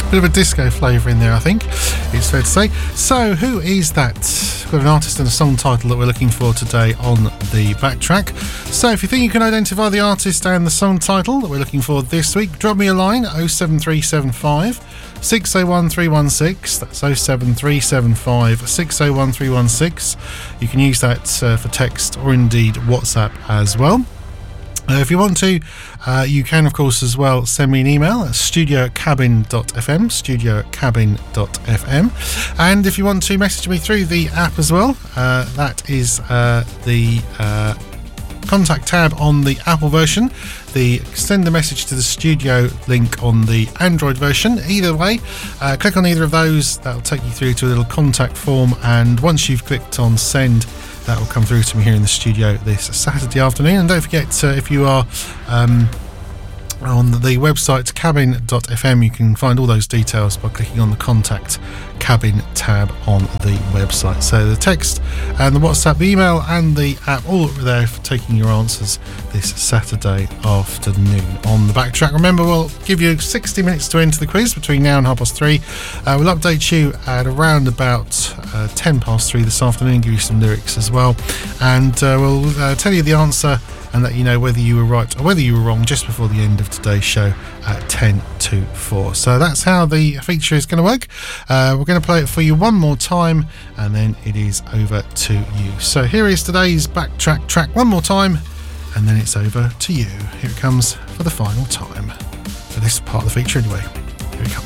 Bit of a disco flavour in there, I think it's fair to say. So, who is that? We've got an artist and a song title that we're looking for today on the Backtrack. So, if you think you can identify the artist and the song title that we're looking for this week, drop me a line, 07375 601 316. That's 07375 601 316. You can use that for text or indeed WhatsApp as well. If you want to, you can, of course, as well send me an email at studio@cabin.fm, studio@cabin.fm. And if you want to message me through the app as well, that is the contact tab on the Apple version, the send a message to the studio link on the Android version. Either way, click on either of those, that'll take you through to a little contact form, and once you've clicked on send, that will come through to me here in the studio this Saturday afternoon. And don't forget, if you are on the website cabin.fm, you can find all those details by clicking on the Contact Cabin tab on the website. So the text and the WhatsApp, the email and the app, all there for taking your answers this Saturday afternoon on the Backtrack. Remember, we'll give you 60 minutes to enter the quiz between now and 3:30. We'll update you at around about 3:10 this afternoon, give you some lyrics as well, and we'll tell you the answer and let you know whether you were right or whether you were wrong just before the end of today's show at 10 to 4. So that's how the feature is going to work. We're going to play it for you one more time and then it is over to you. So here is today's Backtrack track one more time and then it's over to you. Here it comes for the final time. For this part of the feature anyway. Here it comes.